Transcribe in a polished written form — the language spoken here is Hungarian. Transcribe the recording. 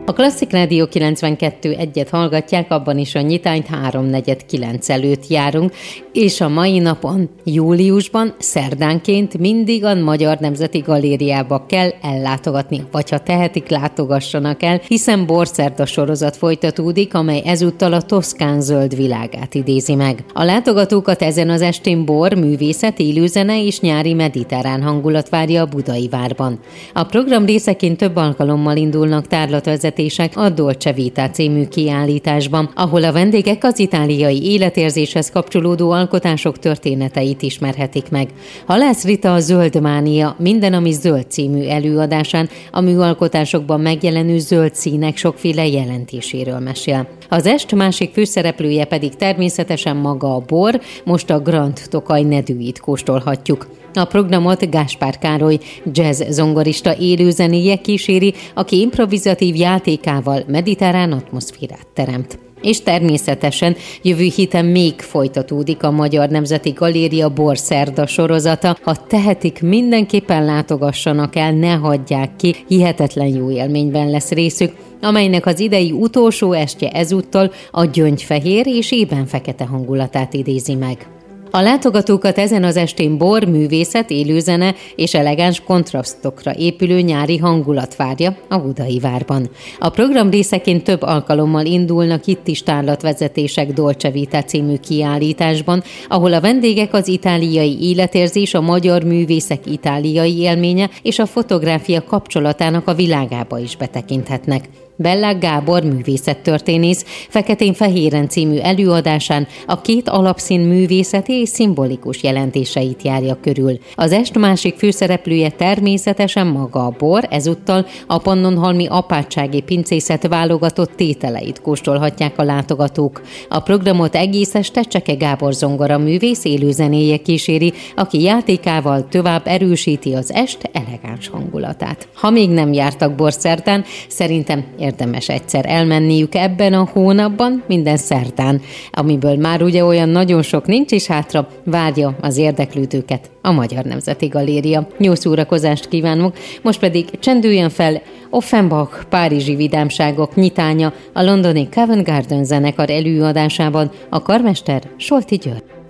A Klasszik Rádió 92.1-et hallgatják, abban is a nyitányt 3:49 előtt járunk, és a mai napon, júliusban, szerdánként mindig a Magyar Nemzeti Galériába kell ellátogatni, vagy ha tehetik, látogassanak el, hiszen borszerda sorozat folytatódik, amely ezúttal a Toszkán zöld világát idézi meg. A látogatókat ezen az estén bor, művészet, élőzene és nyári mediterrán hangulat várja a Budai Várban. A program részeként több alkalommal indulnak tárlatvezetések a Dolce Vita című kiállításban, ahol a vendégek az itáliai életérzéshez kapcsolódó alkotások történeteit ismerhetik meg. Halász Rita a Zöld Mánia, minden, ami zöld című előadásán a műalkotásokban megjelenő zöld színek sokféle jelentéséről mesél. Az est másik főszereplője pedig természetesen maga a bor, most a Grand Tokaj nedűit kóstolhatjuk. A programot Gáspár Károly jazz zongorista élőzenéje kíséri, aki improvizatív játékával mediterrán atmoszférát teremt. És természetesen jövő héten még folytatódik a Magyar Nemzeti Galéria borszerda sorozata. Ha tehetik, mindenképpen látogassanak el, ne hagyják ki, hihetetlen jó élményben lesz részük, amelynek az idei utolsó estje ezúttal a gyöngyfehér és ébenfekete hangulatát idézi meg. A látogatókat ezen az estén bor, művészet, élőzene és elegáns kontrasztokra épülő nyári hangulat várja a Budai Várban. A program részeként több alkalommal indulnak itt is tárlatvezetések Dolce Vita című kiállításban, ahol a vendégek az itáliai életérzés, a magyar művészek itáliai élménye és a fotográfia kapcsolatának a világába is betekinthetnek. Bellák Gábor művészettörténész Feketén-fehéren című előadásán a két alapszín művészeti és szimbolikus jelentéseit járja körül. Az est másik főszereplője természetesen maga a bor, ezúttal a pannonhalmi apátsági pincészet válogatott tételeit kóstolhatják a látogatók. A programot egész este Cseke Gábor zongoraművész élőzenéje kíséri, aki játékával tovább erősíti az est elegáns hangulatát. Ha még nem jártak borszerdán, szerintem érdemes egyszer elmenniük ebben a hónapban, minden szerdán, amiből már ugye olyan nagyon sok nincs is hátra, várja az érdeklődőket a Magyar Nemzeti Galéria. Jó szórakozást kívánok, most pedig csendüljön fel Offenbach párizsi vidámságok nyitánya a londoni Covent Garden zenekar előadásában, a karmester Solti György.